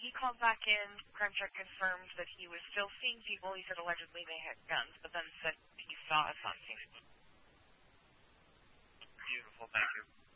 he called back in. Crime check confirmed that he was still seeing people. He said allegedly they had guns, but then said he saw us on scene. Beautiful, thank you.